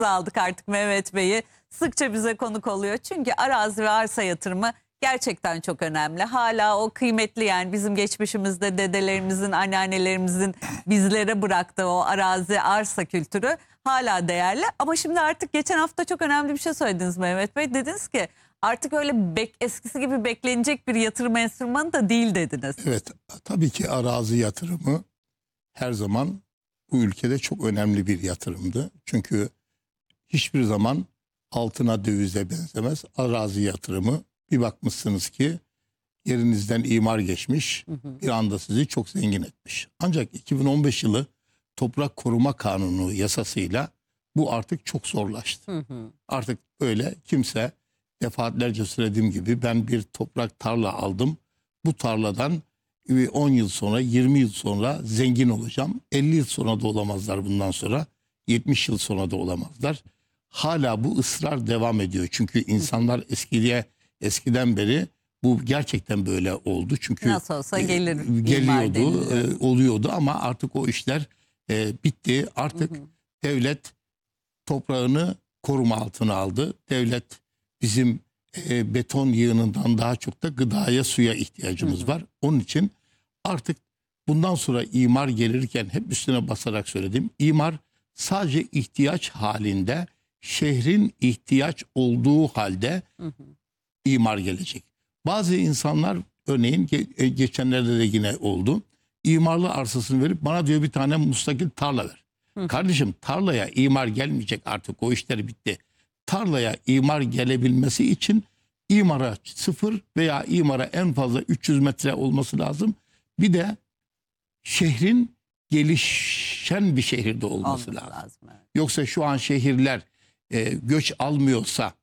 aldık artık Mehmet Bey'i. Sıkça bize konuk oluyor. Çünkü arazi ve arsa yatırımı gerçekten çok önemli. Hala o kıymetli, yani bizim geçmişimizde dedelerimizin, anneannelerimizin bizlere bıraktığı o arazi, arsa kültürü hala değerli. Ama şimdi artık geçen hafta çok önemli bir şey söylediniz Mehmet Bey. Dediniz ki artık öyle eskisi gibi beklenecek bir yatırım enstrümanı da değil dediniz. Evet, tabii ki arazi yatırımı her zaman bu ülkede çok önemli bir yatırımdı. Çünkü hiçbir zaman altına, dövize benzemez. Arazi yatırımı, bir bakmışsınız ki yerinizden imar geçmiş, bir anda sizi çok zengin etmiş. Ancak 2015 yılı Toprak Koruma Kanunu yasasıyla bu artık çok zorlaştı. Artık öyle kimse, defaatlerce söylediğim gibi, ben bir toprak tarla aldım, bu tarladan 10 yıl sonra, 20 yıl sonra zengin olacağım. 50 yıl sonra da olamazlar bundan sonra. 70 yıl sonra da olamazlar. Hala bu ısrar devam ediyor. Çünkü insanlar eskiden beri bu gerçekten böyle oldu. Çünkü nasıl olsa geliyordu, oluyordu ama artık o işler bitti. Artık devlet toprağını koruma altına aldı. Devlet bizim beton yığınından daha çok da gıdaya, suya ihtiyacımız var. Onun için artık bundan sonra imar gelirken hep üstüne basarak söyledim. İmar sadece ihtiyaç halinde, şehrin ihtiyaç olduğu halde imar gelecek. Bazı insanlar, örneğin geçenlerde de yine oldu, İmarlı arsasını verip bana diyor bir tane müstakil tarla ver. Kardeşim, tarlaya imar gelmeyecek, artık o işler bitti. Tarlaya imar gelebilmesi için imara 0 veya imara en fazla 300 metre olması lazım. Bir de şehrin gelişen bir şehirde olması lazım. Evet. Yoksa şu an şehirler göç almıyorsa,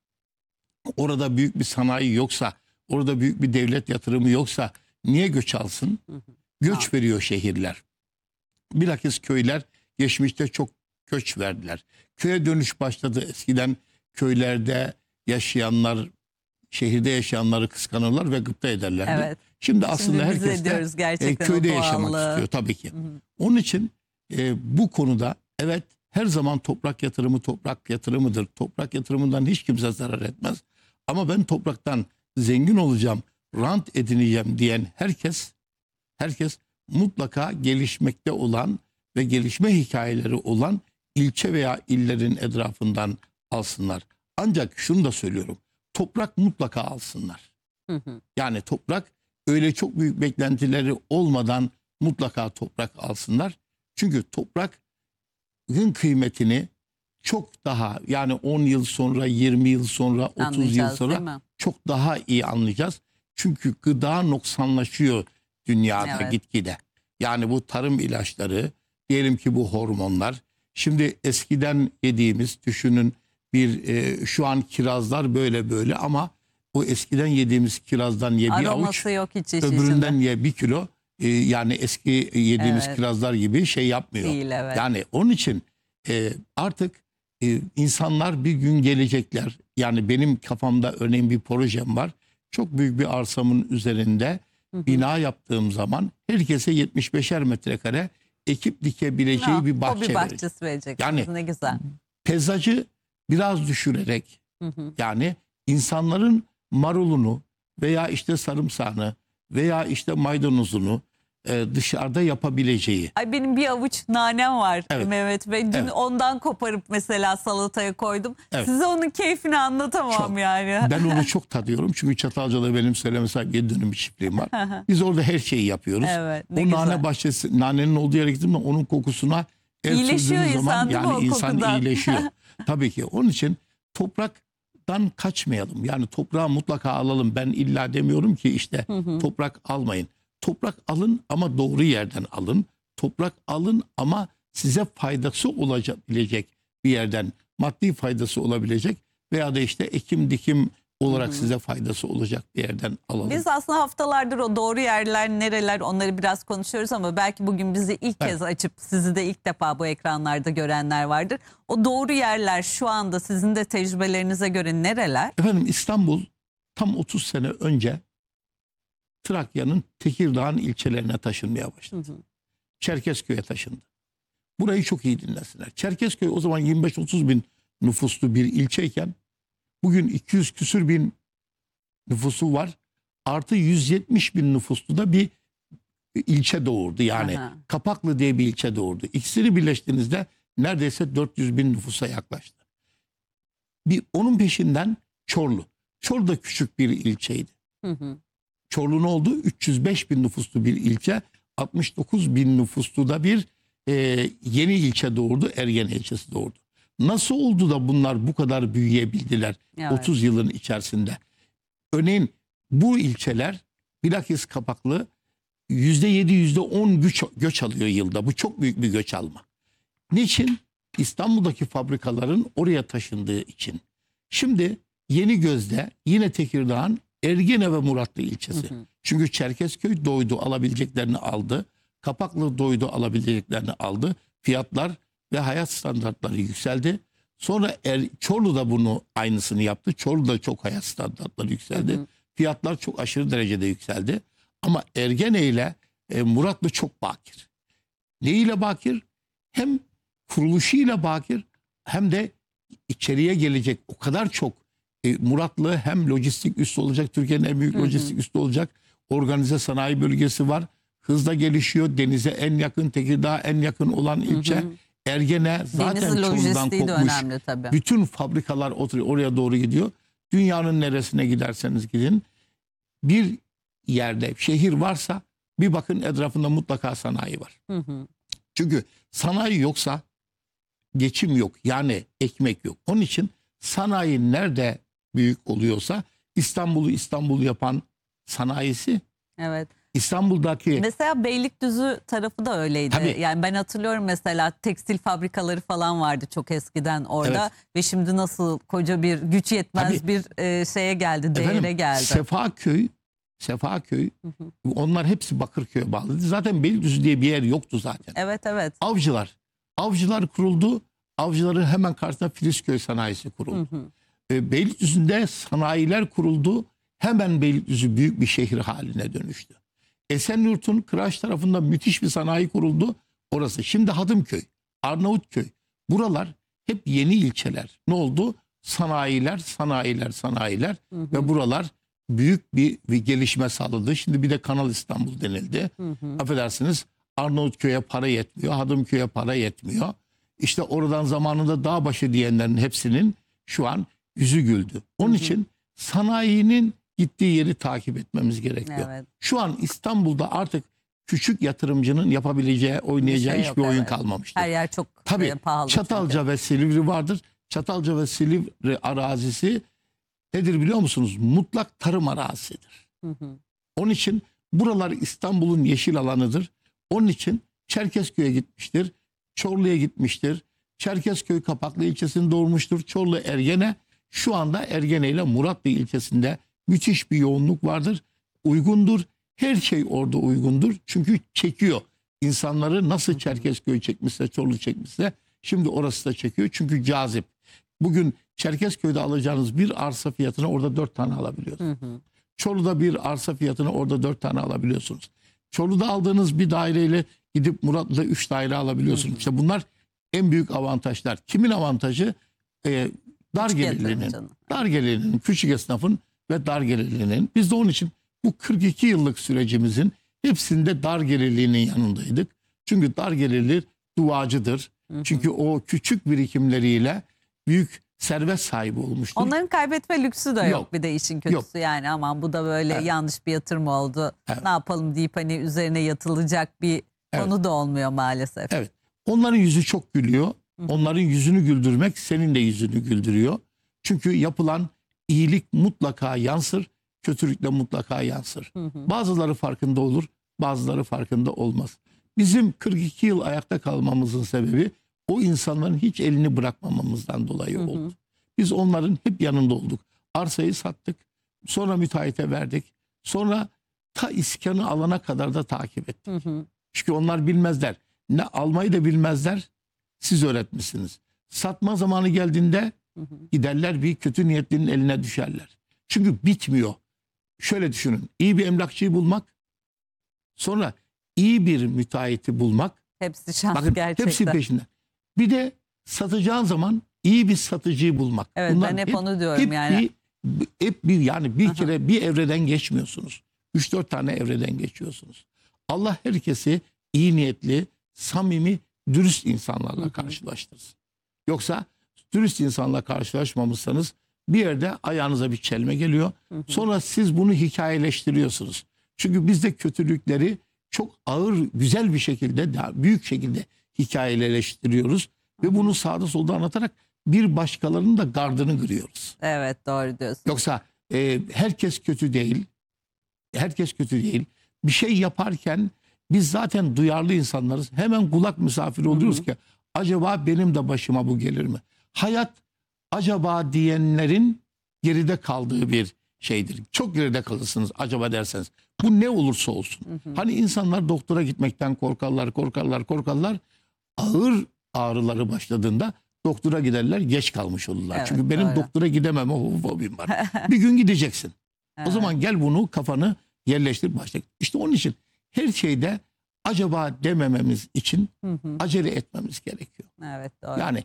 orada büyük bir sanayi yoksa, orada büyük bir devlet yatırımı yoksa niye göç alsın? Göç veriyor şehirler. Bilakis köyler geçmişte çok göç verdiler. Köye dönüş başladı. Eskiden köylerde yaşayanlar şehirde yaşayanları kıskanırlar ve gıpta ederlerdi. Evet. Şimdi aslında herkes de köyde yaşamak istiyor tabii ki. Onun için bu konuda evet, her zaman toprak yatırımı toprak yatırımıdır. Toprak yatırımından hiç kimse zarar etmez. Ama ben topraktan zengin olacağım, rant edineceğim diyen herkes mutlaka gelişmekte olan ve gelişme hikayeleri olan ilçe veya illerin etrafından alsınlar. Ancak şunu da söylüyorum. Toprak mutlaka alsınlar. Yani toprak, öyle çok büyük beklentileri olmadan mutlaka toprak alsınlar. Çünkü toprağın kıymetini çok daha, yani 10 yıl sonra, 20 yıl sonra, 30 yıl sonra çok daha iyi anlayacağız. Çünkü gıda noksanlaşıyor dünyada gitgide. Yani bu tarım ilaçları, diyelim ki bu hormonlar. Şimdi eskiden yediğimiz, düşünün, şu an kirazlar böyle ama o eskiden yediğimiz kirazdan ye bir avuç, yok hiç öbüründen ye 1 kilo. Yani eski yediğimiz kirazlar gibi şey yapmıyor. Değil, Yani onun için artık insanlar bir gün gelecekler. Yani benim kafamda örneğin bir projem var. Çok büyük bir arsamın üzerinde bina yaptığım zaman herkese 75'er metrekare ekip dikebileceği bir bahçe verecek. Yani ne güzel. Peyzajı biraz düşürerek, yani insanların marulunu veya işte sarımsağını veya işte maydanozunu dışarıda yapabileceği. Ay, benim bir avuç nanem var Mehmet Bey. Dün ondan koparıp mesela salataya koydum. Size onun keyfini anlatamam yani. Ben onu çok tadıyorum. Çünkü Çatalca'da benim mesela 7 dönüm bir çiftliğim var. Biz orada her şeyi yapıyoruz. O nane bahçesi, nanenin olduğu yere gittim de onun kokusuna el sürdüğünüz zaman yani insan iyileşiyor. Tabii ki. Onun için topraktan kaçmayalım. Yani toprağı mutlaka alalım. Ben illa demiyorum ki işte toprak almayın. Toprak alın ama doğru yerden alın. Toprak alın ama size faydası olabilecek bir yerden, maddi faydası olabilecek veya da işte ekim dikim olarak size faydası olacak bir yerden alalım. Biz aslında haftalardır o doğru yerler nereler, onları biraz konuşuyoruz ama belki bugün bizi ilk kez açıp sizi de ilk defa bu ekranlarda görenler vardır. O doğru yerler şu anda sizin de tecrübelerinize göre nereler? Efendim, İstanbul tam 30 sene önce Trakya'nın Tekirdağ'ın ilçelerine taşınmaya başladı. Çerkezköy'e taşındı. Burayı çok iyi dinlesinler. Çerkezköy o zaman 25-30 bin nüfuslu bir ilçeyken bugün 200 küsür bin nüfusu var. Artı 170 bin nüfuslu da bir ilçe doğurdu. Yani Aha. Kapaklı diye bir ilçe doğurdu. İkisini birleştiğinizde neredeyse 400 bin nüfusa yaklaştı. Onun peşinden Çorlu. Çorlu da küçük bir ilçeydi. Hı hı. Çorlu ne oldu? 305 bin nüfuslu bir ilçe. 69 bin nüfuslu da bir yeni ilçe doğurdu. Ergene ilçesi doğurdu. Nasıl oldu da bunlar bu kadar büyüyebildiler Evet. 30 yılın içerisinde? Örneğin bu ilçeler bilakis Kapaklı %7, %10 göç alıyor yılda. Bu çok büyük bir göç alma. Niçin? İstanbul'daki fabrikaların oraya taşındığı için. Şimdi Yenigöz'de yine Tekirdağ'ın Ergene ve Muratlı ilçesi. Çünkü Çerkezköy doydu, alabileceklerini aldı. Kapaklı doydu, alabileceklerini aldı. Fiyatlar ve hayat standartları yükseldi. Sonra Çorlu da bunu aynısını yaptı. Çorlu'da çok hayat standartları yükseldi. Fiyatlar çok aşırı derecede yükseldi. Ama Ergene ile Muratlı çok bakir. Neyle bakir? Hem kuruluşuyla bakir hem de içeriye gelecek o kadar çok Muratlı hem lojistik üssü olacak. Türkiye'nin en büyük lojistik üssü olacak. Organize sanayi bölgesi var. Hızla gelişiyor. Denize en yakın, Tekirdağ'a en yakın olan ilçe. Ergene zaten Deniz Çorlu'dan lojistiği de kopmuş. önemli tabii. Bütün fabrikalar oraya doğru gidiyor. Dünyanın neresine giderseniz gidin. Bir yerde şehir varsa bir bakın etrafında mutlaka sanayi var. Çünkü sanayi yoksa geçim yok. Yani ekmek yok. Onun için sanayi nerede büyük oluyorsa İstanbul'u İstanbul yapan sanayisi. Evet. İstanbul'daki mesela Beylikdüzü tarafı da öyleydi. Tabii. Yani ben hatırlıyorum mesela tekstil fabrikaları falan vardı çok eskiden orada. Evet. Ve şimdi nasıl koca bir güç yetmez Tabii. bir şeye geldi, değere geldi. Sefaköy onlar hepsi Bakırköy'e bağlıydı. Zaten Beylikdüzü diye bir yer yoktu zaten. Evet evet. Avcılar kuruldu. Avcıların hemen karşısında Filizköy sanayisi kuruldu. Beylikdüzü'nde sanayiler kuruldu. Hemen Beylikdüzü büyük bir şehir haline dönüştü. Esenyurt'un Kıraç tarafında müthiş bir sanayi kuruldu. Orası. Şimdi Hadımköy, Arnavutköy. Buralar hep yeni ilçeler. Ne oldu? Sanayiler. Ve buralar büyük bir gelişme sağladı. Şimdi bir de Kanal İstanbul denildi. Affedersiniz, Arnavutköy'e para yetmiyor. Hadımköy'e para yetmiyor. İşte oradan zamanında Dağbaşı diyenlerin hepsinin şu an yüzü güldü. Onun için sanayinin gittiği yeri takip etmemiz gerekiyor. Evet. Şu an İstanbul'da artık küçük yatırımcının yapabileceği, oynayacağı Bir şey hiçbir yok, oyun evet. kalmamıştır. Her yer çok Tabii pahalı. Çatalca ve Silivri vardır. Çatalca ve Silivri arazisi nedir biliyor musunuz? Mutlak tarım arazisidir. Onun için buralar İstanbul'un yeşil alanıdır. Onun için Çerkezköy'e gitmiştir. Çorlu'ya gitmiştir. Çerkezköy Kapaklı ilçesini doğurmuştur. Çorlu Ergene. Şu anda Ergene ile Muratlı ilçesinde müthiş bir yoğunluk vardır. Uygundur. Her şey orada uygundur. Çünkü çekiyor. İnsanları nasıl Çerkezköy çekmişse, Çorlu çekmişse şimdi orası da çekiyor. Çünkü cazip. Bugün Çerkezköy'de alacağınız bir arsa fiyatına orada 4 tane alabiliyorsunuz. Çorlu'da bir arsa fiyatına orada 4 tane alabiliyorsunuz. Çorlu'da aldığınız bir daireyle gidip Muratlı'da 3 daire alabiliyorsunuz. İşte bunlar en büyük avantajlar. Kimin avantajı? Dar gelirlinin, küçük esnafın ve dar gelirlinin. Biz de onun için bu 42 yıllık sürecimizin hepsinde dar gelirlinin yanındaydık. Çünkü dar gelirli duacıdır. Çünkü o küçük birikimleriyle büyük servet sahibi olmuştur. Onların kaybetme lüksü de yok, Yok. bir de işin kötüsü. Yok. Yani aman bu da böyle yanlış bir yatırım oldu. Evet. Ne yapalım deyip hani üzerine yatılacak bir konu da olmuyor maalesef. Evet. Onların yüzü çok gülüyor. Onların yüzünü güldürmek senin de yüzünü güldürüyor. Çünkü yapılan iyilik mutlaka yansır, kötülük de mutlaka yansır. Bazıları farkında olur, bazıları farkında olmaz. Bizim 42 yıl ayakta kalmamızın sebebi o insanların hiç elini bırakmamamızdan dolayı oldu. Biz onların hep yanında olduk. Arsayı sattık, sonra müteahhite verdik, sonra ta iskanı alana kadar da takip ettik. Çünkü onlar bilmezler. Ne almayı da bilmezler, siz öğretmişsiniz. Satma zamanı geldiğinde giderler bir kötü niyetlinin eline düşerler. Çünkü bitmiyor. Şöyle düşünün, iyi bir emlakçıyı bulmak, sonra iyi bir müteahhiti bulmak. Hepsi şans Bakın gerçekten. hepsi peşinden. Bir de satacağın zaman iyi bir satıcıyı bulmak. Evet, Bunlar ben hep onu diyorum yani. Yani bir kere bir evreden geçmiyorsunuz. 3-4 tane evreden geçiyorsunuz. Allah herkesi iyi niyetli, samimi, dürüst insanlarla karşılaştırsın. Yoksa dürüst insanla karşılaşmamışsanız bir yerde ayağınıza bir çelme geliyor. Sonra siz bunu hikayeleştiriyorsunuz. Çünkü biz de kötülükleri çok ağır, güzel bir şekilde, daha büyük şekilde hikayeleştiriyoruz. Ve bunu sağda solda anlatarak bir başkalarının da gardını kırıyoruz. Evet, doğru diyorsun. Yoksa herkes kötü değil. Herkes kötü değil. Bir şey yaparken biz zaten duyarlı insanlarız. Hemen kulak misafiri oluyoruz ki acaba benim de başıma bu gelir mi? Hayat acaba diyenlerin geride kaldığı bir şeydir. Çok geride kalırsınız acaba derseniz. Bu ne olursa olsun. Hani insanlar doktora gitmekten korkarlar. Ağır ağrıları başladığında doktora giderler, geç kalmış olurlar. Evet, çünkü benim doğru. doktora gidememe fobim var. Bir gün gideceksin. Evet. O zaman gel bunu kafanı yerleştir başla. İşte onun için her şeyde acaba demememiz için acele etmemiz gerekiyor. Evet, doğru. Yani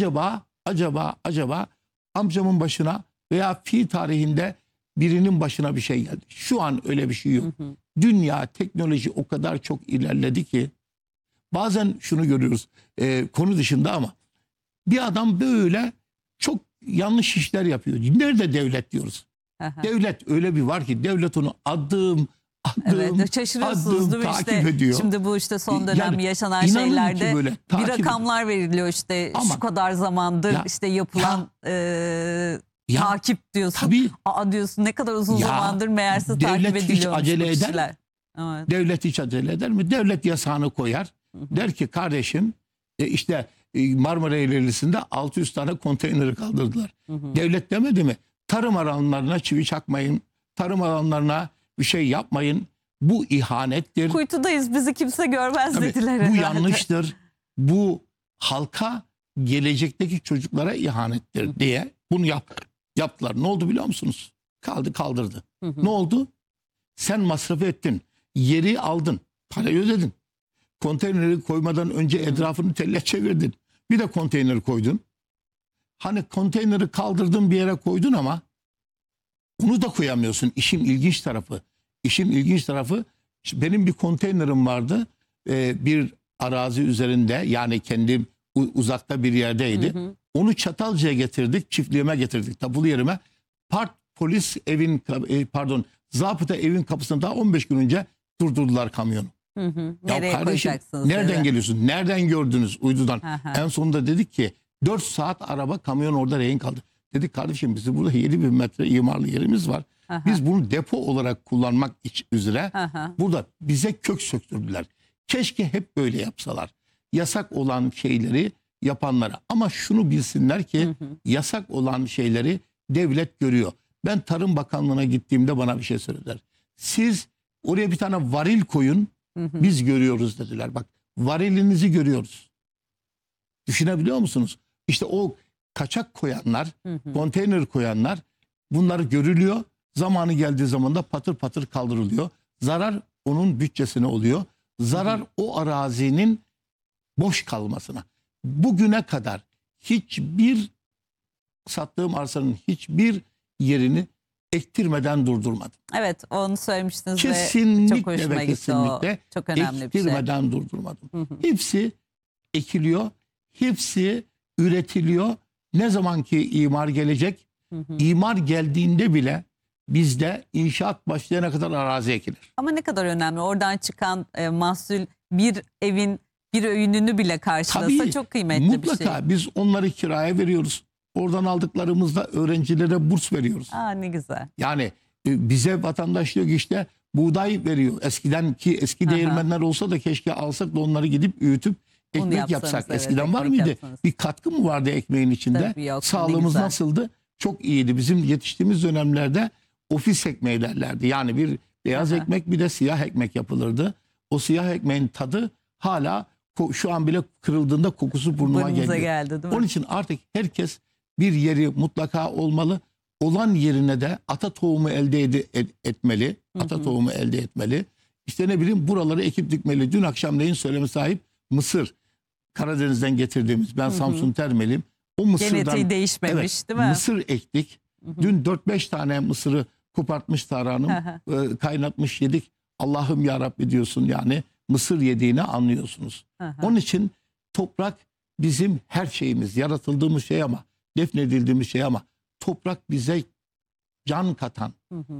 acaba amcamın başına veya fi tarihinde birinin başına bir şey geldi. Şu an öyle bir şey yok. Dünya, teknoloji o kadar çok ilerledi ki bazen şunu görüyoruz konu dışında ama bir adam böyle çok yanlış işler yapıyor. Nerede devlet diyoruz? Devlet öyle bir var ki devlet onu adım Evet, şaşırıyorsunuz değil mi? takip İşte ediyor. şimdi bu işte son dönem Yani yaşanan inanın ki şeylerde böyle bir takip rakamlar veriliyor işte Ama- şu kadar zamandır Ya- işte yapılan Ya- takip diyorsun. Tabii. Aa diyorsun ne kadar uzun Ya, zamandır meğerse devlet takip hiç ediliyormuş acele bu eder mi? kişiler. Evet. Devlet hiç acele eder mi? Devlet yasağını koyar. Der ki kardeşim işte Marmara İlerlisi'nde 600 tane konteyneri kaldırdılar. Devlet demedi mi? Tarım alanlarına çivi çakmayın. Tarım alanlarına bir şey yapmayın. Bu ihanettir. Kuytudayız, bizi kimse görmez Tabii, dediler bu herhalde. yanlıştır. Bu halka, gelecekteki çocuklara ihanettir diye bunu yaptılar. Ne oldu biliyor musunuz? Kaldırdı. Ne oldu? Sen masrafı ettin. Yeri aldın. Parayı ödedin. Konteyneri koymadan önce etrafını telle çevirdin. Bir de konteyneri koydun. Hani konteyneri kaldırdın bir yere koydun ama onu da koyamıyorsun. İşin ilginç tarafı benim bir konteynerim vardı. Bir arazi üzerinde, yani kendim uzakta bir yerdeydi. Onu Çatalca'ya getirdik, çiftliğime getirdik, tapulu yerime. Polis evin zabıta evin kapısında daha 15 gün önce durdurdular kamyonu. Nereye kardeşim, koyacaksınız? nereden dedi. geliyorsun? Nereden gördünüz uydudan? En sonunda dedik ki 4 saat araba kamyon orada rehin kaldı. Dedik kardeşim bizim burada 7.000 metre imarlı yerimiz var. Biz bunu depo olarak kullanmak üzere burada bize kök söktürdüler. Keşke hep böyle yapsalar. Yasak olan şeyleri yapanlara. Ama şunu bilsinler ki yasak olan şeyleri devlet görüyor. Ben Tarım Bakanlığı'na gittiğimde bana bir şey söylediler. Siz oraya bir tane varil koyun, biz görüyoruz dediler. Bak, varilinizi görüyoruz. Düşünebiliyor musunuz? İşte o kaçak koyanlar, konteyner koyanlar, bunları görülüyor. Zamanı geldiği zaman da patır patır kaldırılıyor. Zarar onun bütçesine oluyor. Zarar o arazinin boş kalmasına. Bugüne kadar hiçbir sattığım arsanın hiçbir yerini ektirmeden durdurmadım. Evet, onu söylemiştiniz ve Kesinlikle çok hoşuma ve gitti o. kesinlikle Çok önemli bir şey. ektirmeden durdurmadım. Hepsi ekiliyor, hepsi üretiliyor. Ne zaman ki imar gelecek, imar geldiğinde bile bizde inşaat başlayana kadar arazi ekilir. Ama ne kadar önemli. Oradan çıkan mahsul bir evin bir öğününü bile karşılasa Tabii, çok kıymetli mutlaka bir şey. biz onları kiraya veriyoruz. Oradan aldıklarımızda öğrencilere burs veriyoruz. Aa, ne güzel. Yani bize vatandaş diyor ki işte buğday veriyor. Eskiden ki eski değirmenler olsa da keşke alsak da onları gidip üyütüp ekmek yapsanız, yapsak. evet, Eskiden var ekmek mıydı? yapsanız. Bir katkı mı vardı ekmeğin içinde? Tabii yok, ne Sağlığımız güzel. nasıldı? Çok iyiydi. Bizim yetiştiğimiz dönemlerde ofis ekmeği derlerdi. Yani bir beyaz ekmek bir de siyah ekmek yapılırdı. O siyah ekmeğin tadı hala şu an bile kırıldığında kokusu burnuma Burnunuza geliyor. geldi değil mi? Onun için artık herkes bir yeri mutlaka olmalı. Olan yerine de ata tohumu elde etmeli. Ata tohumu elde etmeli. İşte ne bileyim buraları ekip dikmeli. Dün akşamleyin söyleme sahip mısır. Karadeniz'den getirdiğimiz, ben Samsun Termeliyim. O mısırdan, genetiği değişmemiş, değil mi? Mısır ektik. Dün 4-5 tane mısırı kopartmış Sara Hanım. Kaynatmış yedik. Allah'ım ya Rabbi diyorsun, yani mısır yediğini anlıyorsunuz. Onun için toprak bizim her şeyimiz, yaratıldığımız şey ama, defnedildiğimiz şey ama toprak bize can katan.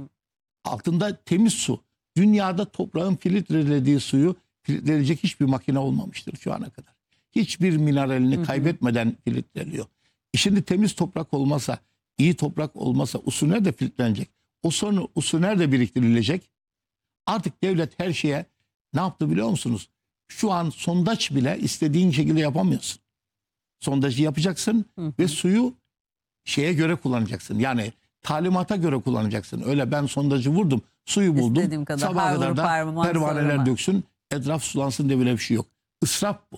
Altında temiz su. Dünyada toprağın filtrelediği suyu filtreleyecek hiçbir makine olmamıştır şu ana kadar. Hiçbir mineralini kaybetmeden filtreliyor. Şimdi temiz toprak olmasa, iyi toprak olmasa o su nerede filtrelenecek? O su nerede biriktirilecek? Artık devlet her şeye ne yaptı biliyor musunuz? Şu an sondaj bile istediğin şekilde yapamıyorsun. Sondajı yapacaksın ve suyu şeye göre kullanacaksın. Yani talimata göre kullanacaksın. Öyle ben sondajı vurdum, suyu buldum. Sabaha kadar da pervaneler döksün, etraf sulansın diye bile bir şey yok. İsraf bu.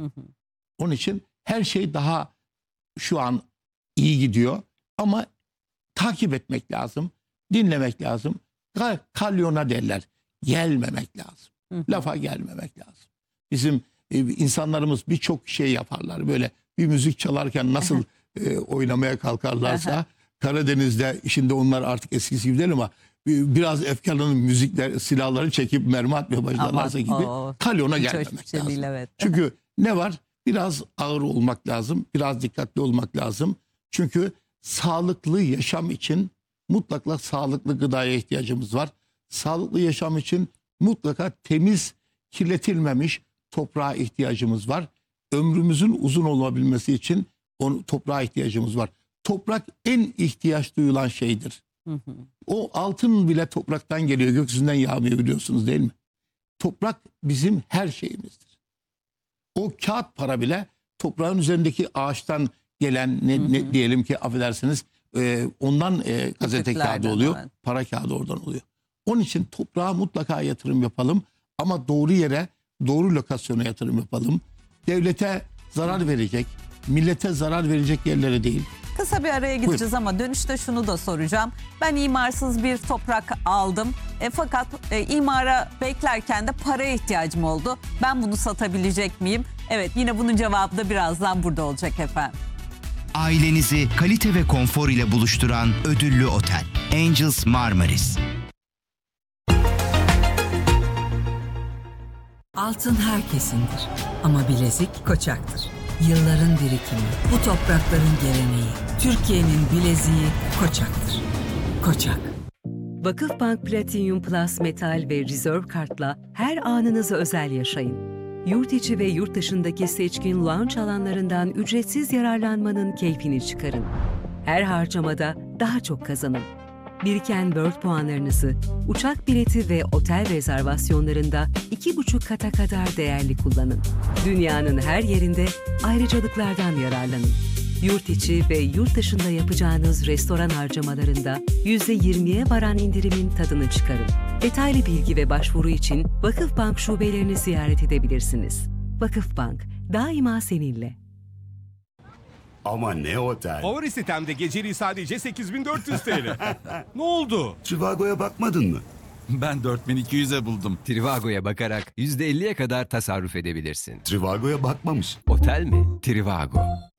Onun için her şey daha şu an iyi gidiyor ama takip etmek lazım, dinlemek lazım. Kalyona derler. Gelmemek lazım. Lafa gelmemek lazım. Bizim insanlarımız birçok şey yaparlar. Böyle bir müzik çalarken nasıl oynamaya kalkarlarsa Karadeniz'de, şimdi onlar artık eskisi gibi değil ama biraz efkarlanıp müzikler, silahları çekip mermi atmaya başlarlarsa gibi kalyona gelmemek lazım. Değil, evet. Çünkü ne var? Biraz ağır olmak lazım. Biraz dikkatli olmak lazım. Çünkü sağlıklı yaşam için mutlaka sağlıklı gıdaya ihtiyacımız var. Sağlıklı yaşam için mutlaka temiz, kirletilmemiş toprağa ihtiyacımız var. Ömrümüzün uzun olabilmesi için toprağa ihtiyacımız var. Toprak en ihtiyaç duyulan şeydir. O altın bile topraktan geliyor. Gökyüzünden yağmıyor, biliyorsunuz değil mi? Toprak bizim her şeyimizdir. O kağıt para bile toprağın üzerindeki ağaçtan gelen ne diyelim ki, affedersiniz, ondan gazete kağıdı oluyor. Evet. Para kağıdı oradan oluyor. Onun için toprağa mutlaka yatırım yapalım ama doğru yere, doğru lokasyona yatırım yapalım. Devlete zarar verecek, millete zarar verecek yerlere değil. Kısa bir araya gideceğiz ama dönüşte şunu da soracağım. Ben imarsız bir toprak aldım. Fakat imara beklerken de paraya ihtiyacım oldu. Ben bunu satabilecek miyim? Evet, yine bunun cevabı da birazdan burada olacak efendim. Ailenizi kalite ve konfor ile buluşturan ödüllü otel Angels Marmaris. Altın herkesindir ama bilezik Koçak'tır. Yılların birikimi, bu toprakların geleneği. Türkiye'nin bileziği Koçak'tır. Koçak. Vakıfbank Platinum Plus Metal ve Reserve Kart'la her anınızı özel yaşayın. Yurt içi ve yurt dışındaki seçkin lounge alanlarından ücretsiz yararlanmanın keyfini çıkarın. Her harcamada daha çok kazanın. Biriken World puanlarınızı uçak bileti ve otel rezervasyonlarında 2,5 kata kadar değerli kullanın. Dünyanın her yerinde ayrıcalıklardan yararlanın. Yurt içi ve yurt dışında yapacağınız restoran harcamalarında %20'ye varan indirimin tadını çıkarın. Detaylı bilgi ve başvuru için Vakıfbank şubelerini ziyaret edebilirsiniz. Vakıfbank, daima seninle. Ama ne otel? Favori sitemde geceliği sadece 8.400 TL. Ne oldu? Trivago'ya bakmadın mı? Ben 4200'e buldum. Trivago'ya bakarak %50'ye kadar tasarruf edebilirsin. Trivago'ya bakmamış. Otel mi? Trivago.